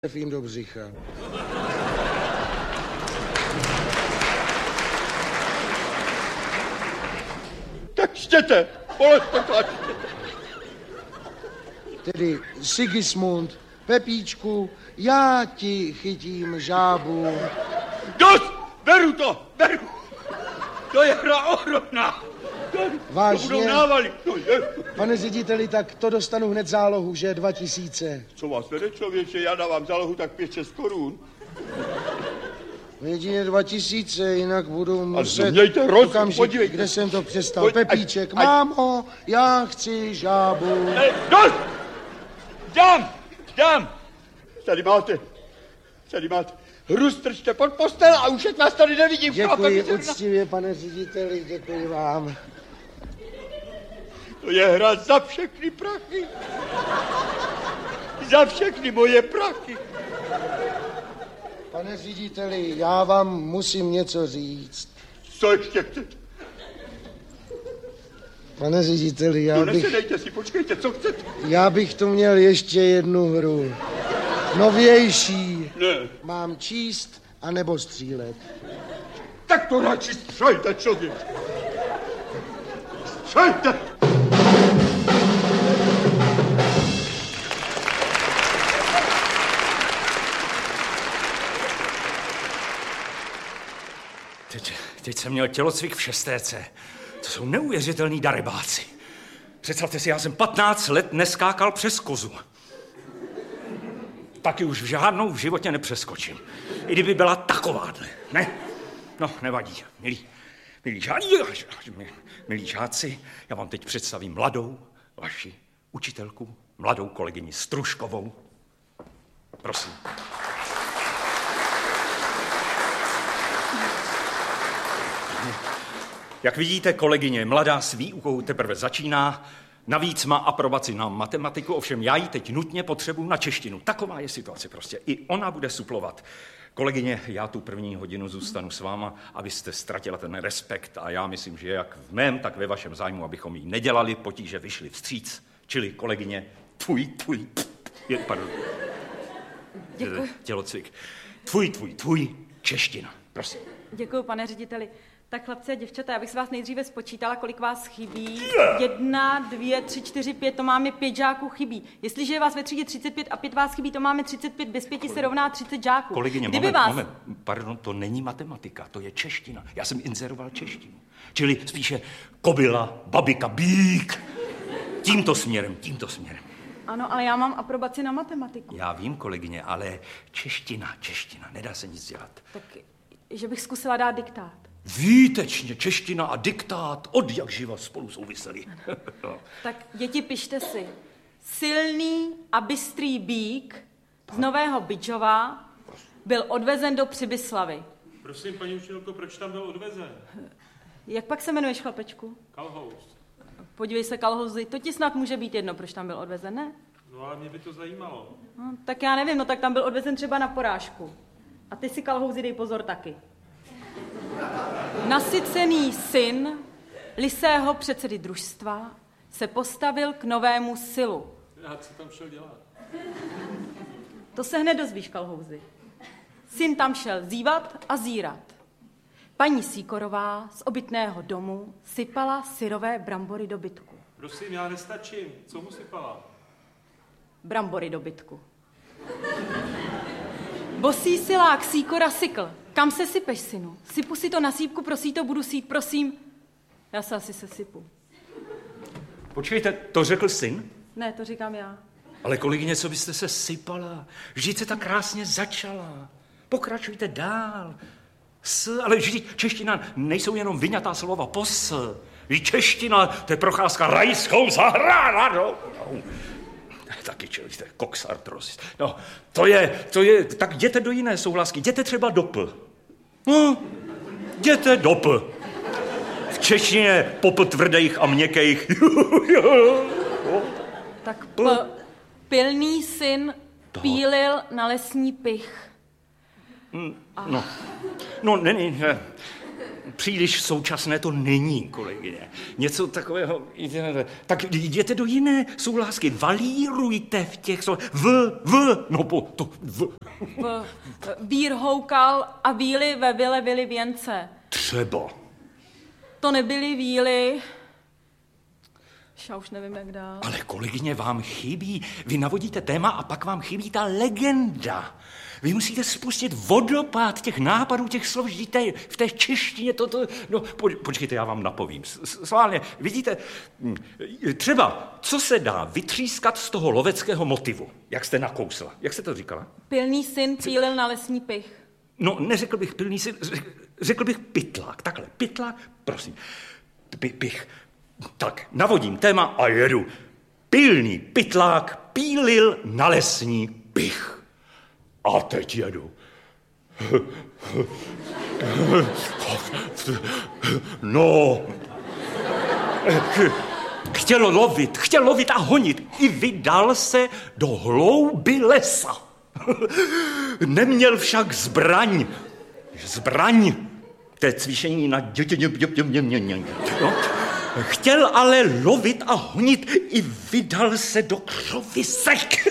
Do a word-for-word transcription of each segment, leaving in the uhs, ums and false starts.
jim do břicha. Tak štěte, boleste to a štěte. Tedy Sigismund, Pepíčku, já ti chytím žábu. Dost, beru to, beru. To je hra ohromná. Vážně? To budou návaly. To je. Pane řediteli, tak to dostanu hned zálohu, že dva tisíce. Co vás vede, člověče, já dávám zálohu tak pět šest korun. Jedině dva tisíce, jinak budu muset... Ale mějte roz, okamžik, podívejte. kde jsem to přestal. Pojď, Pepíček, ať, ať. mámo, já chci žábu. Ej, dost! Dám, dám. Tady máte, tady máte. Hru strčte pod postel a už vás tady nevidím. Děkuji uctivě, pane řediteli, děkuji vám. To je hra za všechny prachy. Za všechny moje prachy. Pane řediteli, já vám musím něco říct. Co ještě chcete? Pane řediteli, já No bych... nesedejte si, počkejte, co chcete? Já bych tu měl ještě jednu hru. Novější. Ne. Mám číst anebo střílet. Tak to radši střelte, člověk. Střelte! Teď, teď jsem měl tělocvik v šestéce. To jsou neuvěřitelný darebáci. Představte si, já jsem patnáct let neskákal přes kozu. Taky už v žádnou v životě nepřeskočím. I kdyby byla takováhle, ne? No, nevadí, milí, milí, žáci, milí žáci, já vám teď představím mladou vaši učitelku, mladou kolegyni Stružkovou. Prosím. Jak vidíte, kolegyně mladá s výukou teprve začíná, navíc má aprobaci na matematiku, ovšem já ji teď nutně potřebuji na češtinu. Taková je situace prostě. I ona bude suplovat. Kolegyně, já tu první hodinu zůstanu s váma, abyste ztratila ten respekt a já myslím, že jak v mém, tak ve vašem zájmu, abychom jí nedělali potíže, vyšli vstříc. Čili kolegyně, tvůj, tvůj, je, pardon. Děkuji. Tělocvik. Tvůj, tvůj, tvůj, čeština. Prosím. Děkuji, pane řediteli. Tak chlapci a děvčata, já bych se vás nejdříve spočítala, kolik vás chybí. Jedna, dvě, tři, čtyři, pět, to máme pět žáků chybí. Jestliže je vás ve třídě třicet pět a pět vás chybí, to máme třicet pět, bez pěti se rovná třicet žáků. Kolegyně, Kdyby moment, vás... moment, pardon, to není matematika, to je čeština. Já jsem inzeroval češtinu. Čili spíše kobila, babika, bík. Tímto směrem, tímto směrem. Ano, ale já mám aprobaci na matematiku. Já vím, kolegyně, ale čeština, čeština, nedá se nic dělat. Tak, že bych zkusila dát diktát. Výtečně, čeština a diktát od jak živa spolu souviseli. No. Tak děti, pište si. Silný a bystrý bík z Nového Bydžova byl odvezen do Přibyslavy. Prosím, paní učitelko, proč tam byl odvezen? Jak pak se jmenuješ, chlapečku? Kalhoust. Podívej se, Kalhouzy, to ti snad může být jedno, proč tam byl odvezen, ne? No ale mě by to zajímalo. No, tak já nevím, no tak tam byl odvezen třeba na porážku. A ty si, Kalhouzy, dej pozor taky. Nasycený syn lisého předsedy družstva se postavil k novému silu. Já co tam šel dělat? To se hned dozvíš, Kalhouzy. Syn tam šel zívat a zírat. Paní Sýkorová z obytného domu sypala syrové brambory do bytku. Prosím, já nestačím. Co mu sypala? Brambory do bytku. Bosý silák Sýkora sykl. Kam se sypeš, synu? Sypu si to na sípku, prosí to, budu sít, prosím. Já se asi sesypu. Počkejte, to řekl syn? Ne, to říkám já. Ale kolegyně, co byste se sypala? Vždyť se tak krásně začala. Pokračujte dál. S, ale vždyť čeština nejsou jenom vyňatá slova pos. Vždyť čeština, to je procházka rajskou zahradou. No. Taky člověk, to je koksartros. No, to je, to je, tak jděte do jiné souhlasky, jděte třeba do P. No, jděte do P. V češtině pop tvrdých a měkkých. Tak p- pilný syn pílil na lesní pich. A... No, no, není, ne. příliš současné to není, kolegyně. Něco takového, tak jděte do jiné souhlásky, valírujte v těch slovech, v, v, no po, to, v. v vír houkal a víly ve vile vily věnce. Třeba. To nebyly víly. Já už nevím, jak dál. Ale kolegyně, vám chybí. Vy navodíte téma a pak vám chybí ta legenda. Vy musíte spustit vodopád těch nápadů, těch slov, žijte v té češtině, toto, no, po, počkejte, já vám napovím. Sválně, vidíte, třeba, co se dá vytřískat z toho loveckého motivu, jak jste nakousla, jak jste to říkala? Pilný syn pílil na lesní pych. No, neřekl bych pilný syn, řekl bych pytlák, takhle, pytlák, prosím, P- pich. Tak, navodím téma a jedu. Pilný pytlák pílil na lesní pych. A teď jedu. No. Chtěl lovit, chtěl lovit a honit. I vydal se do hlouby lesa. Neměl však zbraň. Zbraň. To je cvičení na dětě. No. Chtěl ale lovit a honit. I vydal se do křovisek.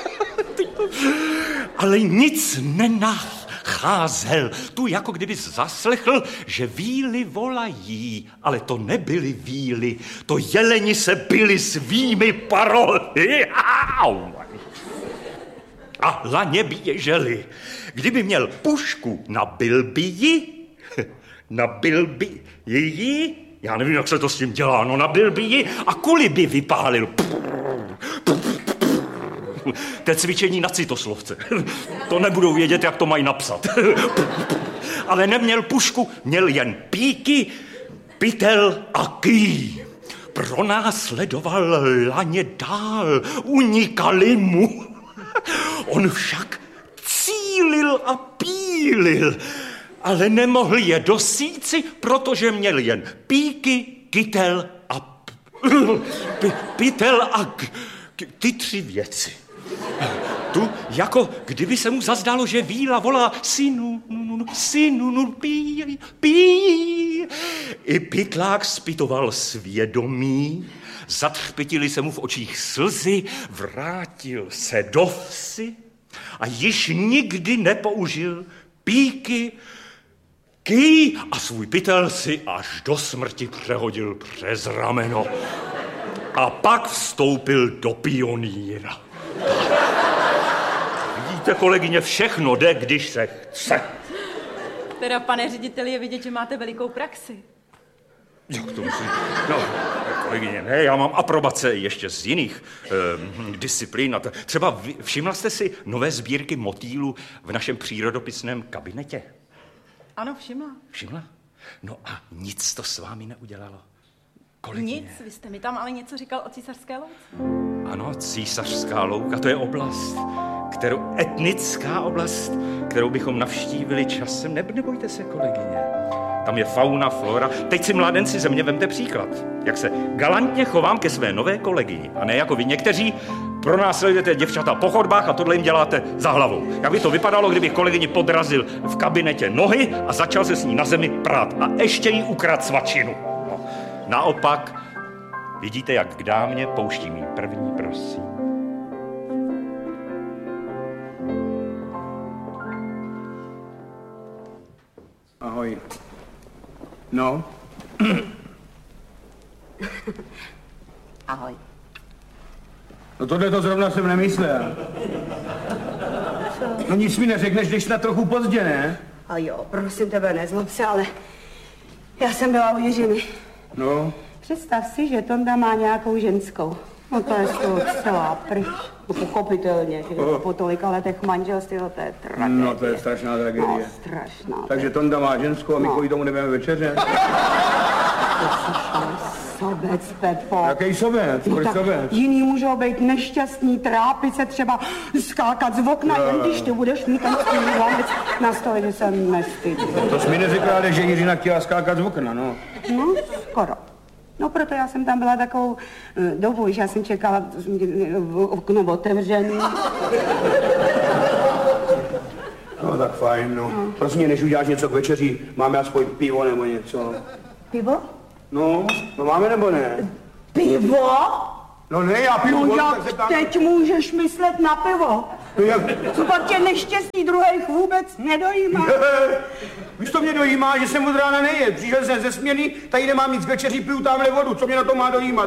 Ale nic nenacházel. Tu jako kdyby zaslechl, že víly volají, ale to nebyly víly, to jeleni se byli svými parohy. A laně běželi. Kdyby měl pušku, nabil by ji, nabil by ji, já nevím, jak se to s tím dělá, no nabil by ji a kuli by vypálil. To je cvičení na citoslovce. To nebudou vědět, jak to mají napsat. Ale neměl pušku, měl jen píky, pytel a ký. Pronásledoval laně dál, unikali mu. On však cílil a pílil, ale nemohl je dosíci, protože měl jen píky, kytel a p- pytel a k- k- ty tři věci. Tu, jako kdyby se mu zazdálo, že víla volá synu, synu, pí, pí. I pytlák zpytoval svědomí, zatřpětily se mu v očích slzy, vrátil se do vsi a již nikdy nepoužil píky, ký a svůj pytel si až do smrti přehodil přes rameno. A pak vstoupil do pionýra. Vidíte, kolegyně, všechno jde, když se chce. Teda, pane řediteli, je vidět, že máte velikou praxi. Jak to musím? No, kolegyně, ne, já mám aprobace ještě z jiných eh, disciplín. Třeba všimla jste si nové sbírky motýlů v našem přírodopisném kabinetě? Ano, všimla. Všimla? No a nic to s vámi neudělalo? Kolegyně. Nic, vy jste mi tam ale něco říkal o císařské louce. Ano, císařská louka, to je oblast, kterou, etnická oblast, kterou bychom navštívili časem. Ne, nebojte se, kolegyně. Tam je fauna, flora. Teď si, mládenci, ze mě vemte příklad. Jak se galantně chovám ke své nové kolegii. A ne jako vy někteří pronásledujete děvčata po chodbách a tohle jim děláte za hlavou. Jak by to vypadalo, kdybych kolegyni podrazil v kabinetě nohy a začal se s ní na zemi prát. A ještě jí ukradl svačinu. No. Naopak, vidíte, jak k dámě pouštím jí první, prosím. Ahoj. No? Ahoj. No tohle to zrovna jsem nemyslel. No nic mi neřekneš, když na trochu pozdě, ne? A jo, prosím tebe, nezlob se, ale já jsem byla u Jiřiny. No? Představ si, že Tonda má nějakou ženskou. No to je z toho celá pryč. No pochopitelně, že Oh. po tolika letech manželství, to je tragédie. No to je strašná tragédie. No, strašná. Takže Tonda má ženskou a my No. kvůli tomu nebudeme večeře? Sobec, Pepo. Jaký sobec? No Proč tak sobec? jiný můžou být nešťastní, trápit se třeba, skákat z okna, Jo, jen jo. když ty budeš mít ten svůj hlavec na stole, že se nestydí. To jsi mi neřekla, ale že Jiřina chtěla skákat z okna, no. No, skoro. No, proto já jsem tam byla takovou eh, dobu, že já jsem čekala eh, okno otevřený. No, No tak fajn, no. no. Prosím, než uděláš něco k večeři, máme aspoň pivo nebo něco. Pivo? No, no máme nebo ne? Pivo? No ne, já pivo. No jak tam... teď můžeš myslet na pivo? No jak... Co pak tě neštěstí druhých vůbec nedojímá? Víš, to mě dojímá, že jsem od rána nejet. Přišel jsem ze směny, tady nemám nic k večeři, piju tamhle vodu. Co mě na to má dojímat?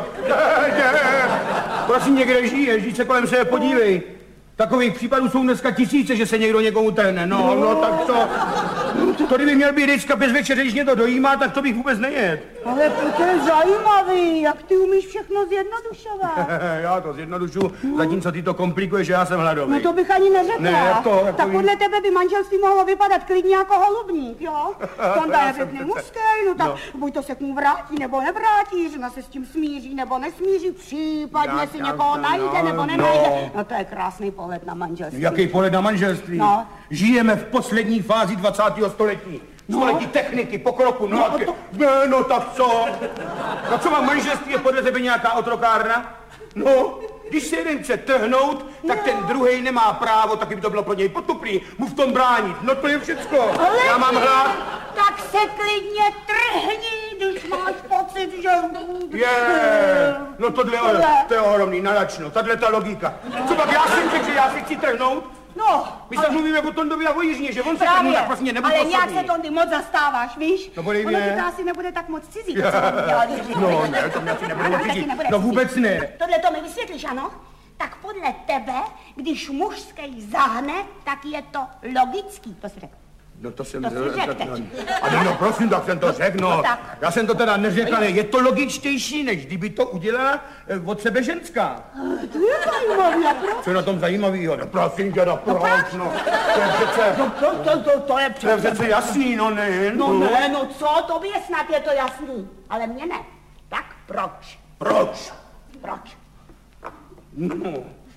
Prosím, někde žiješ, žij se kolem sebe podívej. Takových případů jsou dneska tisíce, že se někdo někomu trhne. No, no, tak to... To kdyby měl být vždycky bez večeře, když mě to dojímá, tak to bych vůbec nejet. Ale to je zajímavý, jak ty umíš všechno zjednodušovat. Já to zjednodušu, zatímco ty to komplikuješ, že já jsem hladový. No to bych ani neřekla. Ne, jak to, jak tak to podle tebe by manželství mohlo vypadat klidně jako holubník, jo? Tonda je pěkný mužský, no tak no. Buď to se k mu vrátí, nebo nevrátí, žena se s tím smíří, nebo nesmíří, případně já, si já, někoho najde, no, nebo nenajde. No. no to je krásný pohled na manželství. Jaký pohled na manželství? No. Žijeme v poslední fázi dvacátého století. No. Století techniky, pokroku, no, no, to... ne, no tak co? No co má manželství, je podle tebe nějaká otrokárna? No, když se jeden chce trhnout, tak no. ten druhej nemá právo, taky by to bylo pro něj potupný, mu v tom bránit. No to je všecko. Ale já mám hlad. Tak se klidně trhni, když máš pocit, že... Je, no tohle, to je ohromný, nalačno, tahle ta logika. Co pak já jsem řekl, že já si chci trhnout? No, my se ale... mluvíme o Tondovi a o Jiřině, že on se Právě, tak vlastně nebude ale osobný. nějak se Tondy moc zastáváš, víš? No podej ono mě. ti to asi nebude tak moc cizí, to co on dělal. No ne, to mě asi nebude moc cizí. No vůbec ne. Tohle to mi vysvětlíš, ano? Tak podle tebe, když mužský zahne, tak je to logický, to si řekl. No to jsem... To si řekl teď. Ale no prosím, tak jsem to řekl, no. no tak. Já jsem to teda neřekl, ale je to logičtější, než kdyby to udělala od sebe ženská. To je zajímavý, a proč? Co je na tom zajímavýho? No prosím tě, no proč, no. To je přece... No to, to, to, to je přece... To je přece jasný, no ne, no. No ne, no co, tobě snad je to jasný, ale mně ne. Tak proč? Proč? Proč? No...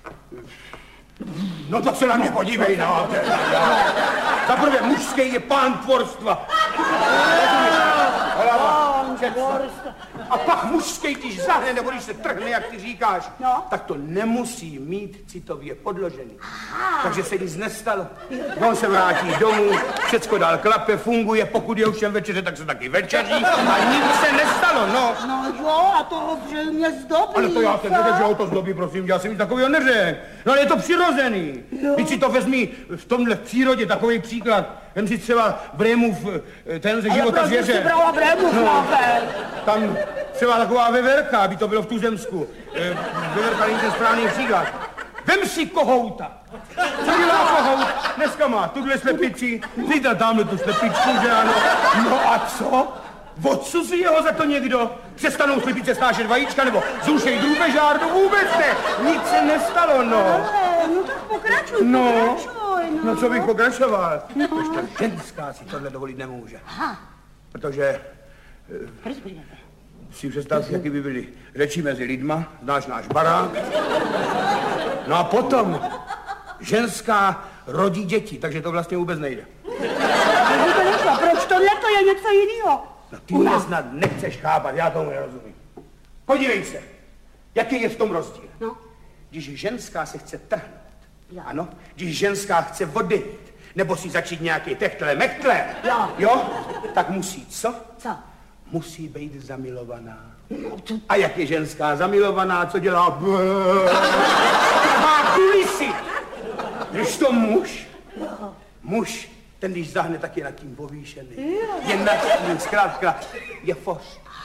No tak se na mě podívej, no. Za prvé, mužský je pán tvorstva. A pak mužský, když zahne, nebo když se trhne, jak ty říkáš, no. tak to nemusí mít citově podložený. Aha. Takže se nic nestalo. On se vrátí domů, všecko dál klape, funguje, pokud je už jen večeře, tak se taky večeří a nic se nestalo, no. No jo, a to zřejmě zdobí. Ale to já jsem neřekl, že ho to zdobí, prosím, já jsem nic takového neřekl. No ale je to přirozený. Když si to vezmi v tomhle v přírodě, takový příklad. Vem si třeba Brémův, ten ze života zvěře. Ale proč jsi brala Brémův, no, tam třeba taková veverka, aby to bylo v Tuzemsku. Veverka není ten správný příklad. Vem si kohouta. Co dělá kohout? Dneska má tuhle slepici, zítra tamhle tu slepičku, že ano. No a co? Odsuzuje ho za to někdo? Přestanou slepice snášet vajíčka, nebo zrušej drůbežár? No vůbec ne. Nic se nestalo, no. Ale, no tak pokračuj, no. pokračuj, no. No co bych pokračoval? No. Protože ženská si tohle dovolit nemůže. Aha. Protože... Si představ, jaký by byly řeči mezi lidma, znáš náš barák. No a potom ženská rodí děti, takže to vlastně vůbec nejde. Ale to nešlo, proč tohle to je něco jiného? No ty mě snad nechceš chápat, já tomu nerozumím. Podívej se, jaký je v tom rozdíl. No. Když ženská se chce trhnout, jo. Ano, když ženská chce odejít, nebo si začít nějaký techtle, mechtle, jo. jo, tak musí co? Co? Musí být zamilovaná. A jak je ženská zamilovaná, co dělá? Má kulisy. Když to muž, muž, ten když zahne, tak je nad tím povýšený. Je nad tím, zkrátka, je foř.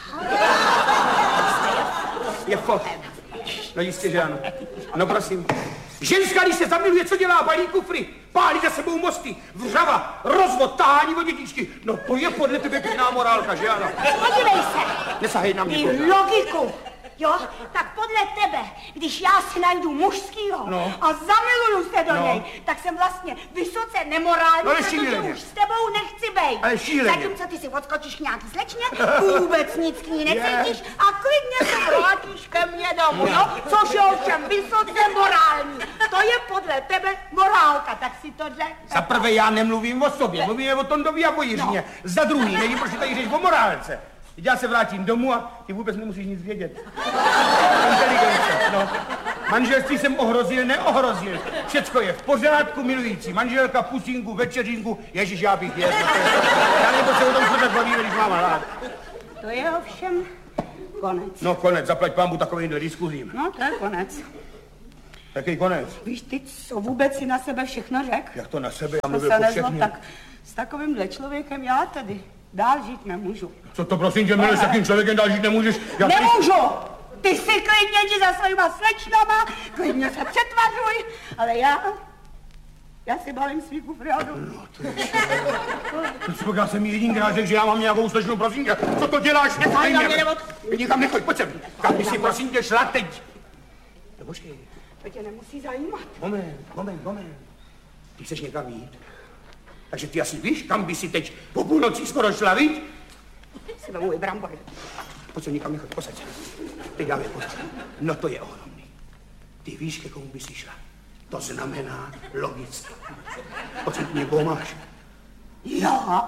Je foř. No jistě, že ano. No prosím. Ženská, když se zamiluje, co dělá? Balí kufry, pálí za sebou mosty, vřava, rozvod, tahání od dětičky. No to je podle tebe pěkná morálka, že ano? Podívej se. Nesahej na mě. Ty logiku. Jo, tak podle tebe, když já si najdu mužskýho no. a zamiluju se do no. něj, tak jsem vlastně vysoce nemorální, no, protože už s tebou nechci bejt. Ale šíleně. Zatímco ty si odskočíš k nějaký slečně, vůbec nic k ní necítíš a klidně se vrátíš ke mně domů, jo? Což je ovšem vysoce morální. To je podle tebe morálka, tak si to řek. Za prvé já nemluvím o sobě, mluvíme o Tondovi a o Jiřině. No. Za druhý, nevím, proč tady řeš o morálce. Já se vrátím domů a ty vůbec nemusíš nic vědět. Inteligence, no. Manželství jsem ohrozil, neohrozil. Všecko je v pořádku, milující. Manželka, pusinku, večeřinku. Ježíš, já bych jedl. Já nebo se o tom se tak bavíme, když mám rád. To je ovšem konec. No konec, zaplať pánbu takovýmhle diskuzím. No, to je konec. Jaký konec? Víš, ty, co vůbec si na sebe všechno řek? Jak to na sebe? Já To mluvil se po nezlob, všechny. tak s takovýmhle člověkem já tedy dál žít nemůžu. Co to prosím tě, miluješ, s takým člověkem dál žít nemůžeš? Já Nemůžu! Ty si klidně jdi za svýma slečnama, klidně se přetvařuj, ale já, já si balím svý kufry a jdu. No, to je škoda. Já jsem jí jedinkrát řekl, že já mám nějakou slečnu, prosím tě. Co to děláš? Nechaj na mě, nebo... Nikam nechoď, pojď sem. Kam by si, prosím tě, šla teď? No, počkej. To tě nemusí zajímat. Moment, moment, moment. Ty chceš někam jít? Takže ty asi víš, kam by si teď po půlnoci skoro šla, víš? Si vemu i brambory. Pojď se nikam nechoď, posaď se. Teď dáme pozor. No to je ohromný. Ty víš, ke komu by si šla? To znamená logicky. Pojď se, někoho máš. Já?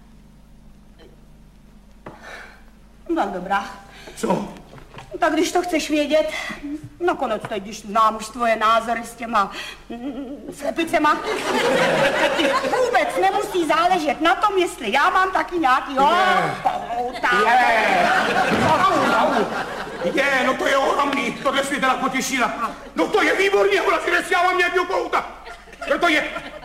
No tak dobrá. Co? Tak když to chceš vědět, nakonec teď, když znám už tvoje názory s těma mm, slepicema, tak ti vůbec nemusí záležet na tom, jestli já mám taky nějakýho kohouta. Je, je, no to je ohromný, tohle jsi mě teda potěšila. No to je výborný, hola si já mám nějakýho kohouta. Kdo to je?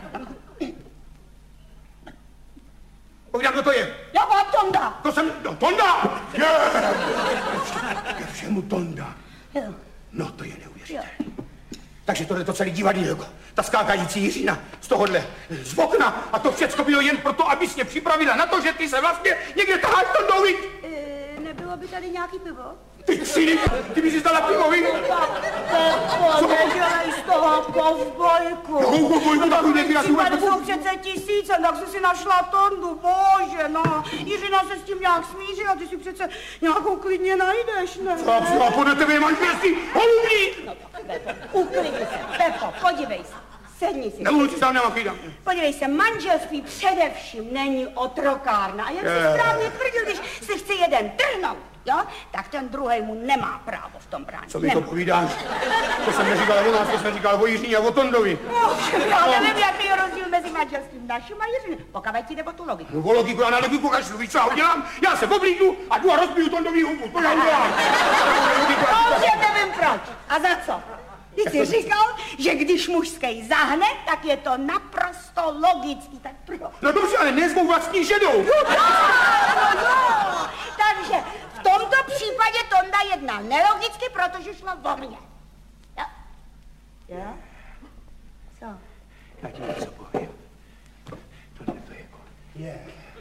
Povídám, kdo to je? Já mám Tonda. To jsem, no Tonda! Je! Je všemu Tonda. Jo. No to je neuvěřitelné. Takže tohle to celý divadýlko, ta skákající Jiřina z tohohle, z okna, a to všecko bylo jen proto, abys mě připravila na to, že ty se vlastně někde taháš Tondou, viď? E, nebylo by tady nějaký pivo? Ty ksiny, ty bys si dala pivo, viď? Pepo, nedělej z toho kovbojku. Jakou kovbojku, takový nevědět, Ty tady jsou přece tisíce, tak jsi si našla Tondu, bože, no. Jiřina se s tím nějak smíří a ty si přece nějakou klidně najdeš, ne? A, a podle tebe je manželství holubní. No to, Pepo, uklidni se. Pepo, podívej se. Sedni si. Nemůžu ti sám, nemám klidám. Podívej se, manželství především není otrokárna. A jak jsi správně tvrdil, když si chce jeden trhnout, jo, tak ten druhej mu nemá právo v tom bránit. Co mi to povídáš? To jsem neříkal o nás, to jsem říkal o Jiřině a o Tondovi. No, já nevím, jaký je rozdíl mezi manželstvím naším a Jiřiny. Pokud ti jde o tu logiku. No o logiku, já na logiku kašlu, víš, co já udělám? Já se oblíknu a jdu a rozbiju Tondovi hubu, to já udělám. Dobře, nevím proč. A za co? Ty jsi říkal, že když mužský zahne, tak je to naprosto logický, tak proč? No dobře, ale ne s mou vlastní ženou. No, no, no. Takže v tomto případě Tonda jednal nelogicky, protože šlo o mě. Jo? Jo? Co? Já ti něco povím. Tohle to je on. Je.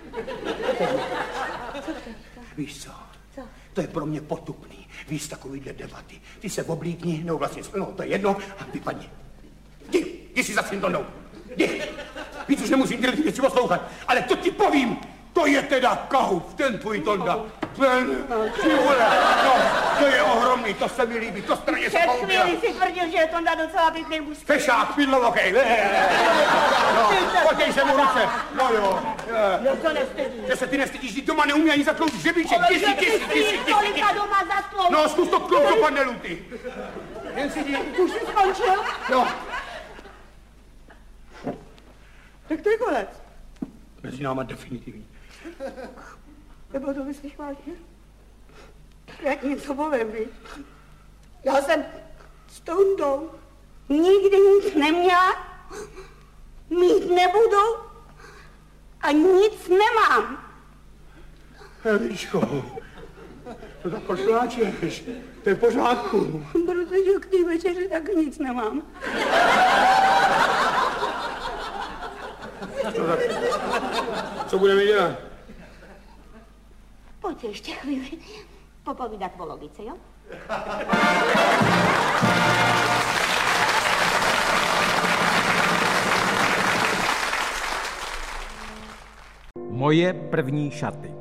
Víš co? Co? To je pro mě potupný. Víš, takovýhle debaty. Ty se oblíkni, nebo vlastně, no to je jedno, a vypadni. Jdi, jdi si za svým Tondou. Jdi. Víc už nemusím dělat, když si poslouchat. Ale to ti povím, to je teda kauf, ten tvůj Tonda. Ten, ty vole, no, to je ohromný, to se mi líbí, to straně se Před poubila. chvíli si tvrdil, že je Tonda docela pěkný muž. Fešák, pidlovokej, no, potěj se mu ruce, no jo. No to nestydíš. Že se ty nestydíš, ty doma neumí ani zaklouzit žebíček, Ale ty si, že ty si, ty si, ty si, ty tolika si. doma zatlou. No, zkus to klouzit do panelu, ty. Jen si jdi. Už jsi skončil? Jo. Tak to je konec. Mezi náma definitivní. Nebo to myslíš vážně? Já ti něco povím, víš? Já jsem s Tondou nikdy nic neměla, mít nebudu a nic nemám. Evičko, to tak pošláčeš, to je v pořádku. Protože k té večeři taky nic nemám. No tak, co budeme dělat? Pojďte ještě chvíli popovídat o logice, jo? Moje první šaty.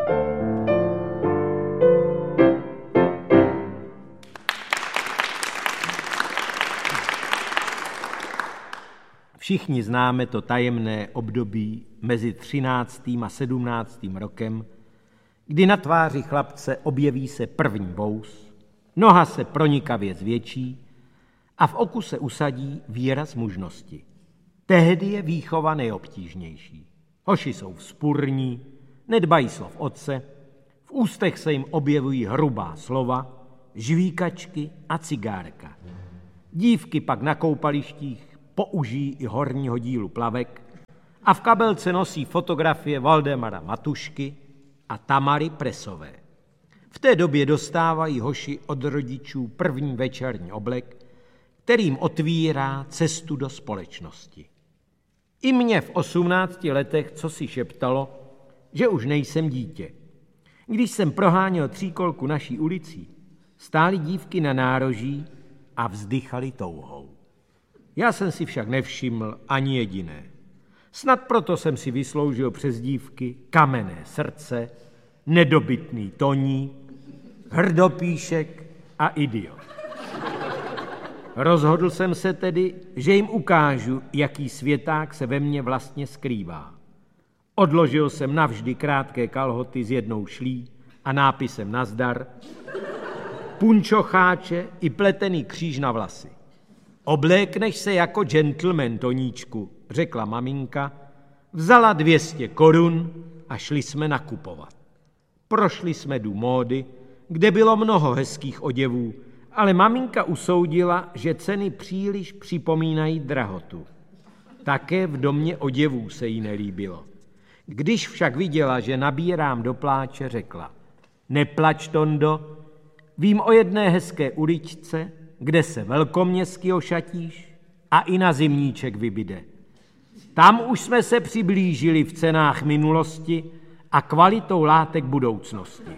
Všichni známe to tajemné období mezi třináctým a sedmnáctým rokem, kdy na tváři chlapce objeví se první vous, noha se pronikavě zvětší a v oku se usadí výraz mužnosti. Tehdy je výchova nejobtížnější. Hoši jsou vzpurní, nedbají slov otce, v ústech se jim objevují hrubá slova, žvíkačky a cigárka. Dívky pak na koupalištích použijí i horního dílu plavek a v kabelce nosí fotografie Valdemara Matušky a Tamary Presové. V té době dostávají hoši od rodičů první večerní oblek, kterým otvírá cestu do společnosti. I mě v osmnácti letech co si šeptalo, že už nejsem dítě. Když jsem proháněl tříkolku naší ulicí, stály dívky na nároží a vzdychali touhou. Já jsem si však nevšiml ani jediné. Snad proto jsem si vysloužil přes dívky Kamenné srdce, Nedobytný Toník, Hrdopíšek a Idiot. Rozhodl jsem se tedy, že jim ukážu, jaký světák se ve mně vlastně skrývá. Odložil jsem navždy krátké kalhoty s jednou šlí a nápisem nazdar, punčocháče i pletený kříž na vlasy. Oblékneš se jako gentleman, Toníčku, řekla maminka, vzala dvě stě korun a šli jsme nakupovat. Prošli jsme dům módy, kde bylo mnoho hezkých oděvů, ale maminka usoudila, že ceny příliš připomínají drahotu. Také v domě oděvů se jí nelíbilo. Když však viděla, že nabírám do pláče, řekla, neplač, Tondo, vím o jedné hezké uličce, kde se velkoměstsky ošatíš a i na zimníček vybyde. Tam už jsme se přiblížili v cenách minulosti a kvalitou látek budoucnosti.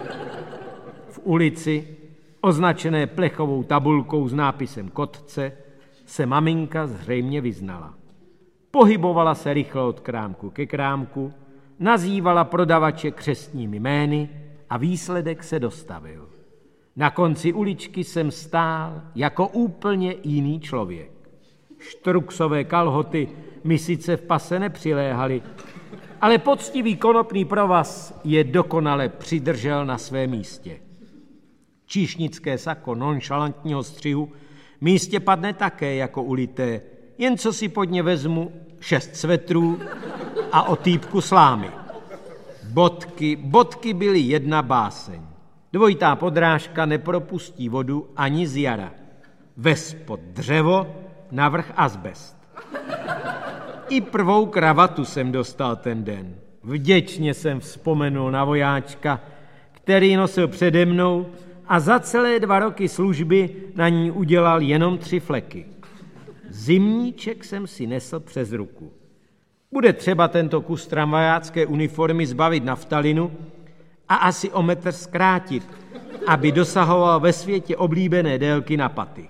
V ulici, označené plechovou tabulkou s nápisem Kotce, se maminka zřejmě vyznala. Pohybovala se rychle od krámku ke krámku, nazývala prodavače křestními jmény a výsledek se dostavil. Na konci uličky jsem stál jako úplně jiný člověk. Štruksové kalhoty mi sice v pase nepřiléhaly, ale poctivý konopný provaz je dokonale přidržel na svém místě. Číšnické sako nonšalantního střihu místě padne také jako ulité, jen co si pod ně vezmu šest svetrů a otýpku slámy. Bodky, bodky byly jedna báseň. Dvojitá podrážka nepropustí vodu ani z jara. Vespod dřevo, navrch azbest. I prvou kravatu jsem dostal ten den. Vděčně jsem vzpomenul na vojáčka, který nosil přede mnou a za celé dva roky služby na ní udělal jenom tři fleky. Zimníček jsem si nesl přes ruku. Bude třeba tento kus tramvajácké uniformy zbavit naftalinu a asi o metr zkrátit, aby dosahoval ve světě oblíbené délky na paty.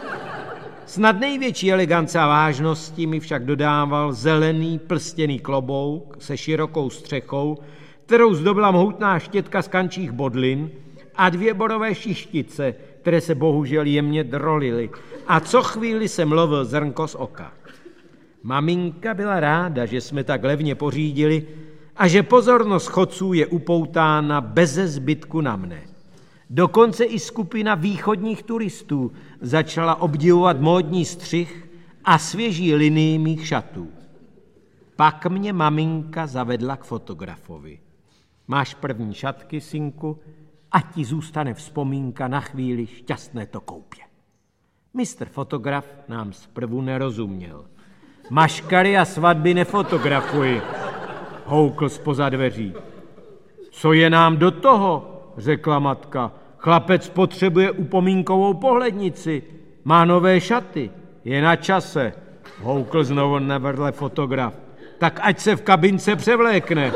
Snad největší elegance a vážnosti mi však dodával zelený plstěný klobouk se širokou střechou, kterou zdobila mohutná štětka z kančích bodlin a dvě borové šištice, které se bohužel jemně drolily a co chvíli se mlovil zrnko z oka. Maminka byla ráda, že jsme tak levně pořídili a že pozornost chodců je upoutána beze zbytku na mne. Dokonce i skupina východních turistů začala obdivovat módní střih a svěží linii mých šatů. Pak mě maminka zavedla k fotografovi. Máš první šatky, synku, ať ti zůstane vzpomínka na chvíli šťastné to koupě. Mistr fotograf nám zprvu nerozuměl. Maškary a svatby nefotografuji, houkl zpoza dveří. Co je nám do toho, řekla matka. Chlapec potřebuje upomínkovou pohlednici, má nové šaty, je na čase, houkl znovu na vedle fotograf. Tak ať se v kabince převlékne.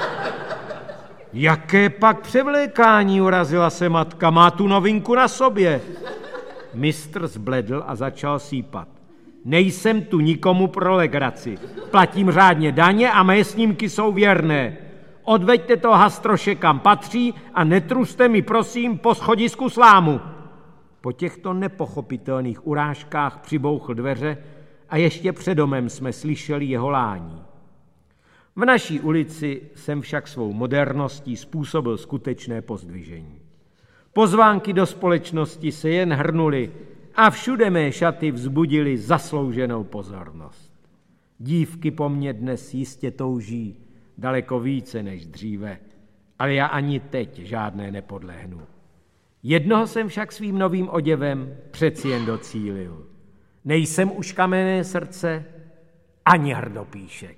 Jaké pak převlékání, urazila se matka, má tu novinku na sobě. Mistr zbledl a začal sípat. Nejsem tu nikomu pro legraci. Platím řádně daně a mé snímky jsou věrné. Odveďte to hastroše kam patří a netruste mi prosím po schodisku slámu. Po těchto nepochopitelných urážkách přibouchl dveře a ještě před domem jsme slyšeli jeho lání. V naší ulici jsem však svou moderností způsobil skutečné pozdvižení. Pozvánky do společnosti se jen hrnuly a všude mé šaty vzbudily zaslouženou pozornost. Dívky po mně dnes jistě touží daleko více než dříve, ale já ani teď žádné nepodlehnu. Jednoho jsem však svým novým oděvem přeci jen docílil. Nejsem už kamenné srdce ani hrdopíšek.